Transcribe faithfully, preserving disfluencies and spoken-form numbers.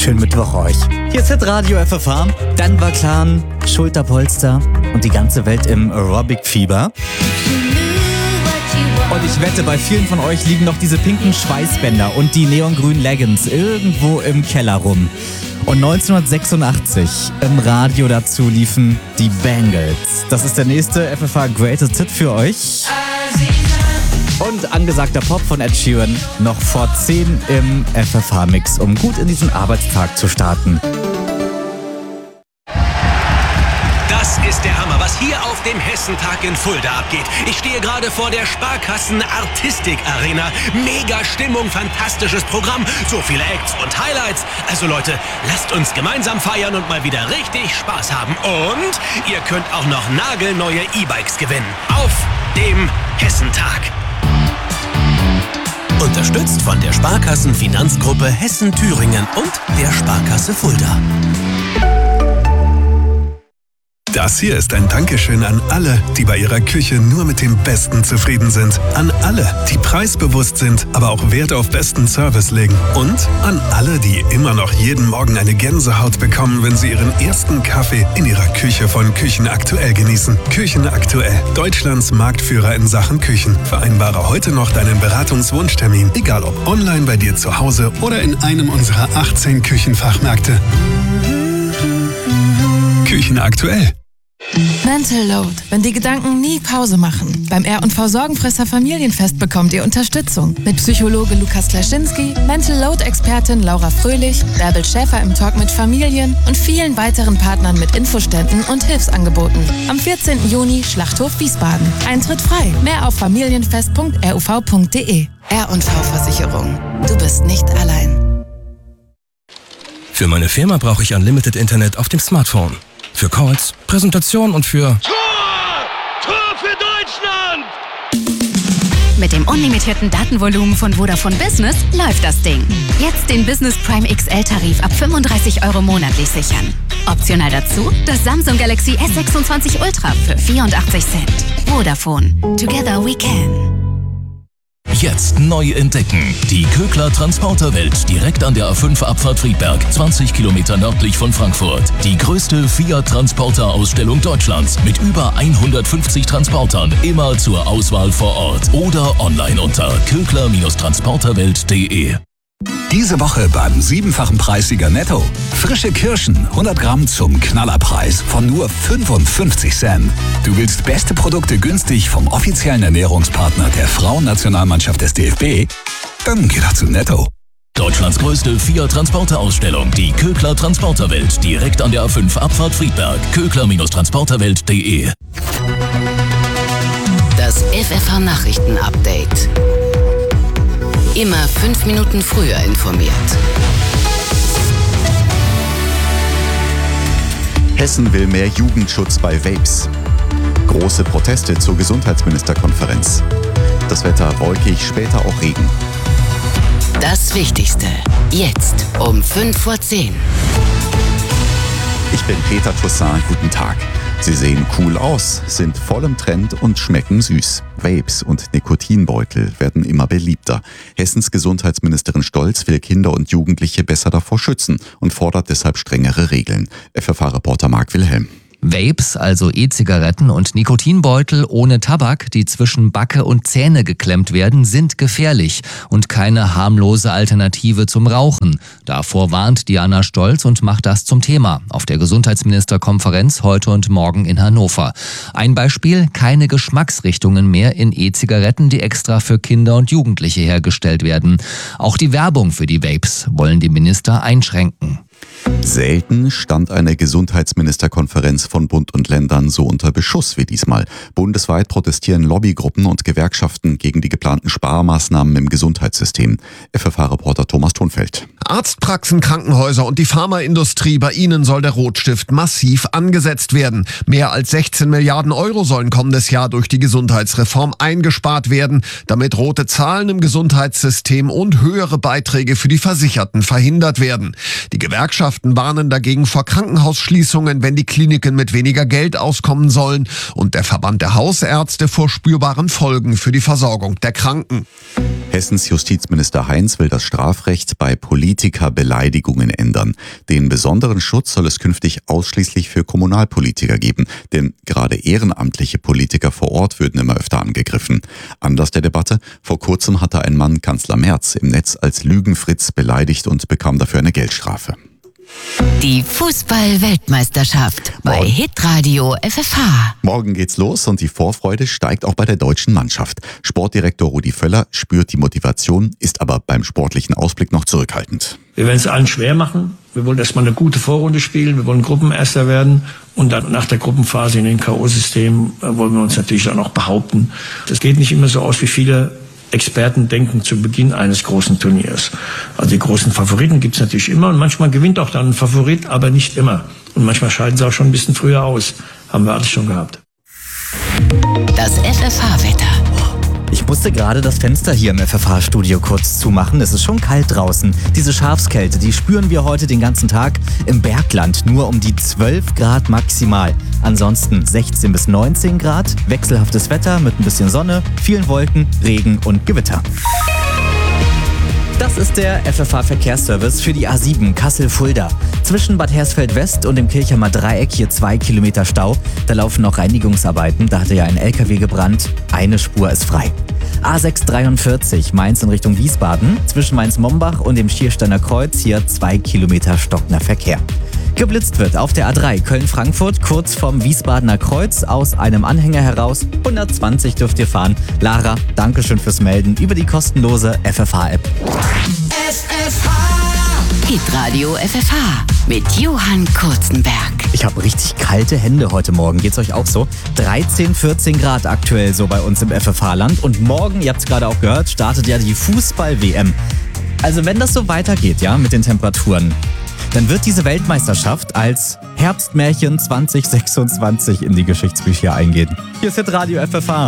schönen Mittwoch euch. Hier ist Radio F F H, Denver Clan, Schulterpolster und die ganze Welt im Aerobic-Fieber. Und ich wette, bei vielen von euch liegen noch diese pinken Schweißbänder und die neongrünen Leggings irgendwo im Keller rum. Und neunzehnhundertsechsundachtzig im Radio dazu liefen die Bangles. Das ist der nächste F F H Greatest Hit für euch. Und angesagter Pop von Ed Sheeran noch vor zehn im F F H-Mix, um gut in diesen Arbeitstag zu starten. Das ist der Hammer, was hier auf dem Hessentag in Fulda abgeht. Ich stehe gerade vor der Sparkassen Artistik Arena. Mega Stimmung, fantastisches Programm, so viele Acts und Highlights. Also Leute, lasst uns gemeinsam feiern und mal wieder richtig Spaß haben. Und ihr könnt auch noch nagelneue E-Bikes gewinnen. Auf dem Hessentag. Unterstützt von der Sparkassen-Finanzgruppe Hessen-Thüringen und der Sparkasse Fulda. Das hier ist ein Dankeschön an alle, die bei ihrer Küche nur mit dem Besten zufrieden sind. An alle, die preisbewusst sind, aber auch Wert auf besten Service legen. Und an alle, die immer noch jeden Morgen eine Gänsehaut bekommen, wenn sie ihren ersten Kaffee in ihrer Küche von Küchen Aktuell genießen. Küchen Aktuell, Deutschlands Marktführer in Sachen Küchen. Vereinbare heute noch deinen Beratungswunschtermin, egal ob online bei dir zu Hause oder in einem unserer achtzehn Küchenfachmärkte. Küchen Aktuell. Mental Load, wenn die Gedanken nie Pause machen. Beim R und V Sorgenfresser Familienfest bekommt ihr Unterstützung. Mit Psychologe Lukas Klaschinski, Mental Load-Expertin Laura Fröhlich, Bärbel Schäfer im Talk mit Familien und vielen weiteren Partnern mit Infoständen und Hilfsangeboten. Am vierzehnten Juni Schlachthof Wiesbaden. Eintritt frei. Mehr auf familienfest punkt r u v punkt d e. R und V Versicherung. Du bist nicht allein. Für meine Firma brauche ich Unlimited Internet auf dem Smartphone. Für Calls, Präsentation und für... Tor! Tor für Deutschland! Mit dem unlimitierten Datenvolumen von Vodafone Business läuft das Ding. Jetzt den Business Prime X L-Tarif ab fünfunddreißig Euro monatlich sichern. Optional dazu das Samsung Galaxy S sechsundzwanzig Ultra für vierundachtzig Cent. Vodafone. Together we can. Jetzt neu entdecken. Die Kögler Transporterwelt direkt an der A fünf Abfahrt Friedberg, zwanzig Kilometer nördlich von Frankfurt. Die größte Fiat-Transporter-Ausstellung Deutschlands mit über hundertfünfzig Transportern, immer zur Auswahl vor Ort oder online unter kögler transporterwelt punkt de. Diese Woche beim siebenfachen Preissieger Netto. Frische Kirschen, hundert Gramm zum Knallerpreis von nur fünfundfünfzig Cent. Du willst beste Produkte günstig vom offiziellen Ernährungspartner der Frauennationalmannschaft des D F B? Dann geh doch zu Netto. Deutschlands größte Fiat-Transporter-Ausstellung, die Kögler Transporterwelt, direkt an der A fünf Abfahrt Friedberg. kögler transporterwelt punkt de. Das F F H-Nachrichten-Update. Immer fünf Minuten früher informiert. Hessen will mehr Jugendschutz bei Vapes. Große Proteste zur Gesundheitsministerkonferenz. Das Wetter wolkig, später auch Regen. Das Wichtigste. Jetzt um fünf vor zehn. Ich bin Peter Toussaint, guten Tag. Sie sehen cool aus, sind voll im Trend und schmecken süß. Vapes und Nikotinbeutel werden immer beliebter. Hessens Gesundheitsministerin Stolz will Kinder und Jugendliche besser davor schützen und fordert deshalb strengere Regeln. F F H-Reporter Marc Wilhelm. Vapes, also E-Zigaretten und Nikotinbeutel ohne Tabak, die zwischen Backe und Zähne geklemmt werden, sind gefährlich und keine harmlose Alternative zum Rauchen. Davor warnt Diana Stolz und macht das zum Thema auf der Gesundheitsministerkonferenz heute und morgen in Hannover. Ein Beispiel: keine Geschmacksrichtungen mehr in E-Zigaretten, die extra für Kinder und Jugendliche hergestellt werden. Auch die Werbung für die Vapes wollen die Minister einschränken. Selten stand eine Gesundheitsministerkonferenz von Bund und Ländern so unter Beschuss wie diesmal. Bundesweit protestieren Lobbygruppen und Gewerkschaften gegen die geplanten Sparmaßnahmen im Gesundheitssystem. F F H-Reporter Thomas Thunfeld. Arztpraxen, Krankenhäuser und die Pharmaindustrie, bei ihnen soll der Rotstift massiv angesetzt werden. Mehr als sechzehn Milliarden Euro sollen kommendes Jahr durch die Gesundheitsreform eingespart werden, damit rote Zahlen im Gesundheitssystem und höhere Beiträge für die Versicherten verhindert werden. Die Die Gewerkschaften warnen dagegen vor Krankenhausschließungen, wenn die Kliniken mit weniger Geld auskommen sollen. Und der Verband der Hausärzte vor spürbaren Folgen für die Versorgung der Kranken. Hessens Justizminister Heinz will das Strafrecht bei Politikerbeleidigungen ändern. Den besonderen Schutz soll es künftig ausschließlich für Kommunalpolitiker geben, denn gerade ehrenamtliche Politiker vor Ort würden immer öfter angegriffen. Anlass der Debatte: Vor kurzem hatte ein Mann Kanzler Merz im Netz als Lügenfritz beleidigt und bekam dafür eine Geldstrafe. Die Fußball-Weltmeisterschaft bei Hitradio F F H. Morgen geht's los und die Vorfreude steigt auch bei der deutschen Mannschaft. Sportdirektor Rudi Völler spürt die Motivation, ist aber beim sportlichen Ausblick noch zurückhaltend. Wir werden es allen schwer machen. Wir wollen erstmal eine gute Vorrunde spielen. Wir wollen Gruppenerster werden. Und dann nach der Gruppenphase in den K O-System wollen wir uns natürlich dann auch behaupten. Das geht nicht immer so aus, wie viele Experten denken zu Beginn eines großen Turniers. Also die großen Favoriten gibt es natürlich immer und manchmal gewinnt auch dann ein Favorit, aber nicht immer. Und manchmal scheiden sie auch schon ein bisschen früher aus. Haben wir alles schon gehabt. Das F F H-Wetter. Ich musste gerade das Fenster hier im F F H-Studio kurz zumachen. Es ist schon kalt draußen. Diese Schafskälte, die spüren wir heute den ganzen Tag. Im Bergland nur um die zwölf Grad maximal. Ansonsten sechzehn bis neunzehn Grad. Wechselhaftes Wetter mit ein bisschen Sonne, vielen Wolken, Regen und Gewitter. Das ist der F F H-Verkehrsservice für die A sieben Kassel-Fulda. Zwischen Bad Hersfeld-West und dem Kirchheimer Dreieck hier zwei Kilometer Stau. Da laufen noch Reinigungsarbeiten. Da hatte ja ein L K W gebrannt. Eine Spur ist frei. A sechs dreiundvierzig Mainz in Richtung Wiesbaden. Zwischen Mainz-Mombach und dem Schiersteiner Kreuz hier zwei Kilometer stockender Verkehr. Geblitzt wird auf der A drei Köln-Frankfurt kurz vom Wiesbadener Kreuz aus einem Anhänger heraus. hundertzwanzig dürft ihr fahren. Lara, Dankeschön fürs Melden über die kostenlose F F H-App. F F H. Hitradio F F H mit Johann Kurzenberg. Ich habe richtig kalte Hände heute Morgen. Geht's euch auch so? dreizehn, vierzehn Grad aktuell so bei uns im F F H-Land. Und morgen, ihr habt es gerade auch gehört, startet ja die Fußball-W M. Also wenn das so weitergeht, ja, mit den Temperaturen, dann wird diese Weltmeisterschaft als Herbstmärchen zwanzig sechsundzwanzig in die Geschichtsbücher eingehen. Hier ist Hitradio F F H.